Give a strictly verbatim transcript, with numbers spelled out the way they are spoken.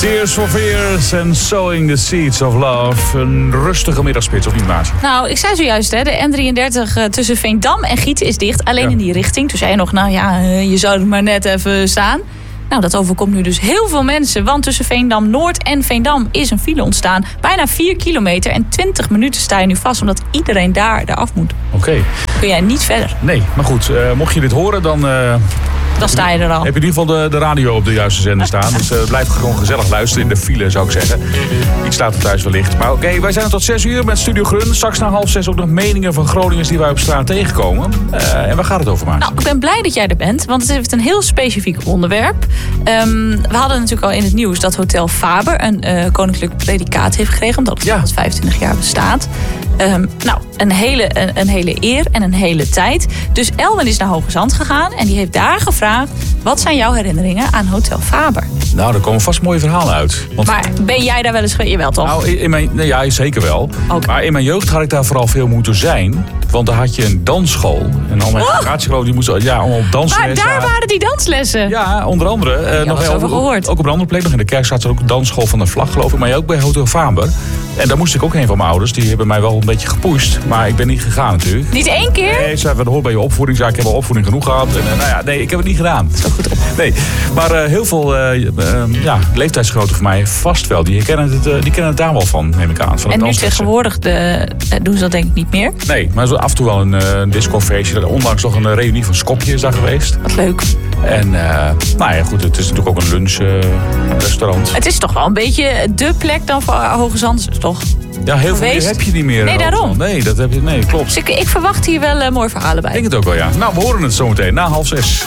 Tears for Fears and Sowing the Seeds of Love. Een rustige middagspits, of niet, Maatje? Nou, ik zei zojuist, hè, de N drieëndertig uh, tussen Veendam en Gieten is dicht. Alleen ja. in die richting. Toen zei je nog, nou ja, uh, je zou er maar net even staan. Nou, dat overkomt nu dus heel veel mensen. Want tussen Veendam Noord en Veendam is een file ontstaan. Bijna vier kilometer en twintig minuten sta je nu vast. Omdat iedereen daar eraf moet. Oké. Okay. Kun jij niet verder. Nee, maar goed. Uh, mocht je dit horen, dan... Uh... Dan sta je er al. Heb je in ieder geval de, de radio op de juiste zender staan. Dus uh, blijf gewoon gezellig luisteren in de file, zou ik zeggen. Iets staat er thuis wellicht. Maar oké, okay, wij zijn er tot zes uur met Studio Grun. Straks na half zes ook nog meningen van Groningers die wij op straat tegenkomen. Uh, en waar gaat het over, Maarten? Nou, ik ben blij dat jij er bent. Want het heeft een heel specifiek onderwerp. Um, we hadden natuurlijk al in het nieuws dat Hotel Faber een uh, koninklijk predicaat heeft gekregen. Omdat het ja. honderdvijfentwintig jaar bestaat. Um, nou, een hele, een, een hele eer en een hele tijd. Dus Elwin is naar Hoge Zand gegaan. En die heeft daar gevraagd: wat zijn jouw herinneringen aan Hotel Faber? Nou, er komen vast mooie verhalen uit. Want... Maar ben jij daar wel eens geweest? Jawel, toch? Nou, in mijn, nee, ja, zeker wel. Okay. Maar in mijn jeugd had ik daar vooral veel moeten zijn. Want daar had je een dansschool. En al mijn generatiegenoten die moesten ja, allemaal op dansles. Maar daar waren die danslessen? Ja, onder andere. Uh, ja, nog wel over gehoord. Ook op een andere plek. Nog in de kerk staat er ook een dansschool van de vlag, geloof ik. Maar ook bij Hotel Faber. En daar moest ik ook heen van mijn ouders. Die hebben mij wel een beetje gepusht. Maar ik ben niet gegaan natuurlijk. Niet één keer? Nee, ze hebben dat hoort bij je opvoeding. Zei, ik heb wel opvoeding genoeg gehad. En, uh, nou ja, nee, ik heb het niet gedaan. Dat is ook goed op. Nee, maar uh, heel veel uh, uh, ja, leeftijdsgenoten van mij vast wel. Die kennen het, uh, die kennen het daar wel van, neem ik aan. Van en nu tegenwoordig de, uh, doen ze dat denk ik niet meer? Nee, maar zo af en toe wel een uh, discofeestje. Onlangs nog een uh, reunie van Skopje is daar geweest. Wat leuk. En uh, nou ja, goed, het is natuurlijk ook een lunchrestaurant. Uh, het is toch wel een beetje de plek dan voor Hoge Zand, toch? Ja, heel veel meer heb je niet meer. Nee, daarom. Nee, dat heb je, nee, klopt. Dus ik, ik verwacht hier wel uh, mooie verhalen bij. Ik denk het ook wel, ja. Nou, we horen het zometeen na half zes.